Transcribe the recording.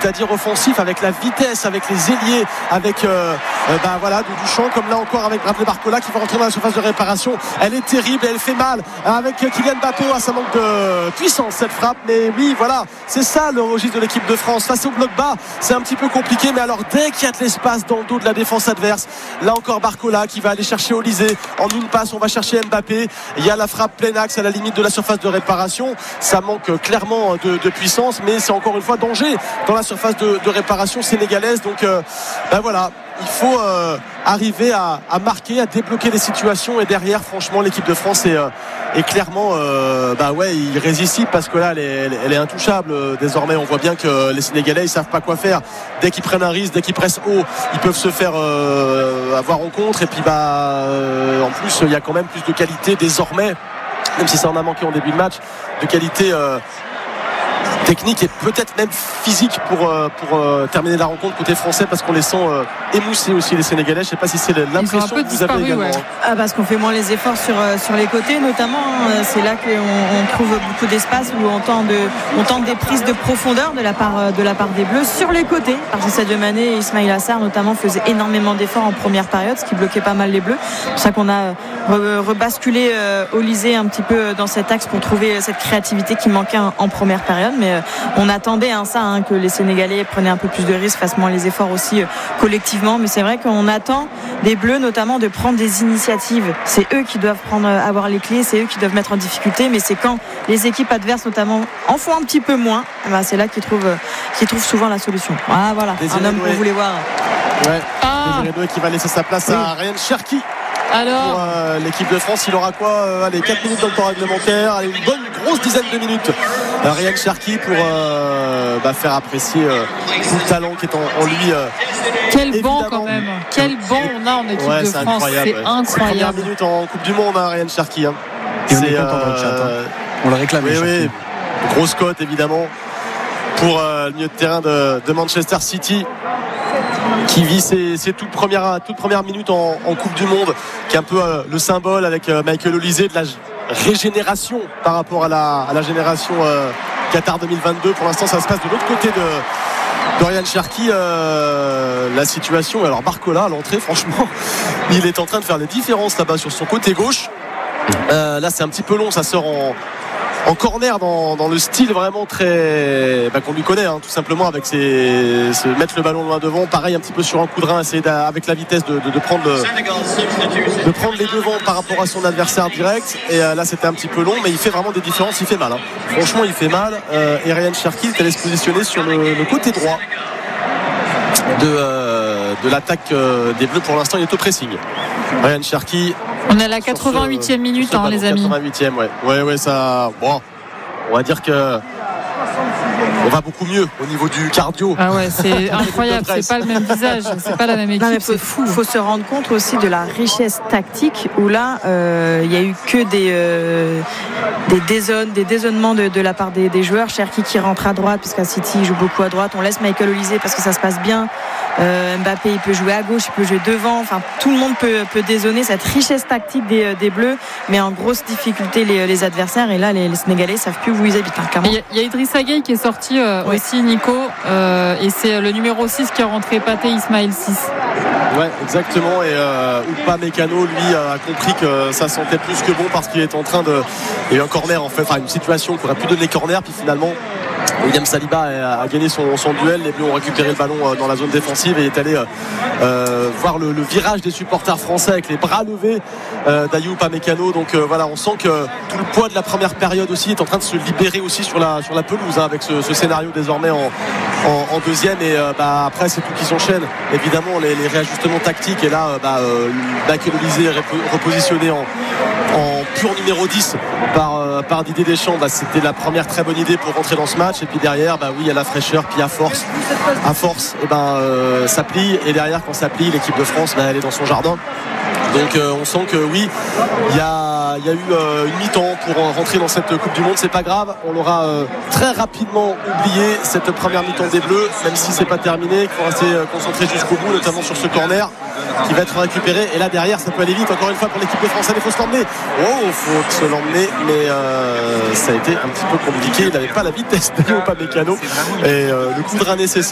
c'est-à-dire offensif, avec la vitesse, avec les ailiers, avec Duchamp, comme là encore avec Bradley Barcola qui va rentrer dans la surface de réparation. Elle est terrible et elle fait mal avec Kylian Mbappé. Ça manque de puissance cette frappe, mais oui, voilà, c'est ça le registre de l'équipe de France face au bloc bas. C'est un petit peu compliqué, mais alors dès qu'il y a de l'espace dans le dos de la défense adverse, là encore Barcola qui va aller chercher Olysée en une passe. On va chercher Mbappé, il y a la frappe plein axe à la limite de la surface de réparation. Ça manque clairement de puissance, mais c'est encore une fois danger dans la surface de réparation sénégalaise. Donc voilà, il faut arriver à marquer, à débloquer les situations, et derrière franchement l'équipe de France est clairement irrésistible, parce que là elle est intouchable désormais. On voit bien que les Sénégalais ils savent pas quoi faire. Dès qu'ils prennent un risque, dès qu'ils pressent haut, ils peuvent se faire avoir en contre, et puis en plus il y a quand même plus de qualité désormais, même si ça en a manqué en début de match, de qualité technique et peut-être même physique pour terminer la rencontre côté français, parce qu'on les sent émoussés aussi les Sénégalais. Je ne sais pas si c'est l'impression que vous avez également. Parce qu'on fait moins les efforts sur les côtés notamment, c'est là qu'on trouve beaucoup d'espace, où on tente des prises de profondeur de la part des Bleus sur les côtés, parce que Sadio Mané et Ismaïla Sarr notamment faisaient énormément d'efforts en première période, ce qui bloquait pas mal les Bleus. C'est pour ça qu'on a rebasculé Olysée un petit peu dans cet axe pour trouver cette créativité qui manquait en première période. Mais on attendait que les Sénégalais prenaient un peu plus de risques, fassent moins les efforts aussi collectivement. Mais c'est vrai qu'on attend des Bleus notamment de prendre des initiatives. C'est eux qui doivent avoir les clés, c'est eux qui doivent mettre en difficulté, mais c'est quand les équipes adverses notamment en font un petit peu moins, c'est là qu'ils trouvent souvent la solution. Voilà, un homme qu'on voulait voir. Désiré Doué qui va laisser sa place à Ryan Cherki. Alors, pour l'équipe de France, il aura 4 minutes dans le temps réglementaire, une bonne grosse dizaine de minutes. Ryan Cherki pour faire apprécier tout le talent qui est en lui. Quel banc quand même, quel banc on a en équipe de France, incroyable, c'est incroyable. Première minute en Coupe du Monde, Ryan Cherki. Et on est content dans le chat. On le réclame. Oui. Grosse cote évidemment pour le milieu de terrain de Manchester City, qui vit ses toutes premières minutes en Coupe du Monde, qui est un peu le symbole avec Michael Olysée de la régénération par rapport à la génération Qatar 2022. Pour l'instant ça se passe de l'autre côté de Ryan Cherki. La situation, alors Barcola à l'entrée, franchement il est en train de faire les différences là-bas sur son côté gauche. Là c'est un petit peu long, ça sort en corner dans le style vraiment très qu'on lui connaît, tout simplement, avec mettre le ballon loin devant, pareil un petit peu sur un coup de rein, essayer avec la vitesse de prendre les devants par rapport à son adversaire direct. Et là c'était un petit peu long, mais il fait vraiment des différences, il fait mal, franchement il fait mal. Et Ryan Cherki est allé se positionner sur le côté droit de l'attaque des Bleus. Pour l'instant il est au pressing, Ryan Cherki. On est à la 88e minute, les amis. 88e, ouais, ça. Bon, on va dire que on va beaucoup mieux au niveau du cardio. C'est incroyable, c'est pas le même visage, c'est pas la même équipe. C'est fou. Il faut se rendre compte aussi de la richesse tactique, où là il y a eu que des dézonnements de la part des joueurs. Cherki qui rentre à droite, parce qu'à City il joue beaucoup à droite. On laisse Michael Olysée parce que ça se passe bien. Mbappé il peut jouer à gauche, il peut jouer devant, tout le monde peut dézonner. Cette richesse tactique des Bleus met en grosse difficulté les adversaires, et là les Sénégalais savent plus où ils habitent, clairement. Il y a Idrissa Gueye qui est sorti aussi, Nico, et c'est le numéro 6 qui est rentré, Pathé Ismaël 6. Ouais, exactement. Et Oupa Mécano, lui, a compris que ça sentait plus que bon, parce qu'il est en train de. Il y a eu un corner, en fait, une situation qui aurait pu donner corner, puis finalement William Saliba a gagné son duel. Les Bleus ont récupéré le ballon dans la zone défensive et est allé voir le virage des supporters français avec les bras levés d'Ayoub Upamecano. Donc on sent que tout le poids de la première période aussi est en train de se libérer aussi sur la pelouse, avec ce scénario désormais en deuxième. Et après c'est tout qui s'enchaîne, évidemment, les réajustements tactiques. Et là Michael Olysée repositionné en pur numéro 10 par Didier Deschamps. C'était la première très bonne idée pour rentrer dans ce match. Et puis derrière il y a la fraîcheur, puis à force ça plie. Et derrière, quand ça plie, l'équipe de France elle est dans son jardin. Donc on sent que oui, il y a eu une mi-temps pour rentrer dans cette Coupe du Monde. C'est pas grave, on aura très rapidement oublié cette première mi-temps des Bleus, même si c'est pas terminé, qu'il faut rester concentré jusqu'au bout, notamment sur ce corner qui va être récupéré. Et là derrière, ça peut aller vite encore une fois pour l'équipe de France. Il faut se l'emmener. Faut se l'emmener, mais ça a été un petit peu compliqué. Il n'avait pas la vitesse de Upamecano et le coup de rein nécessaire.